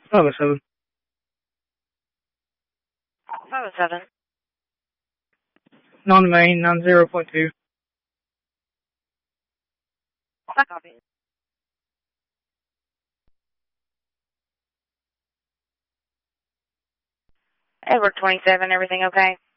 507. 507. Non-main 90.2. Copy. Edward 27, everything okay?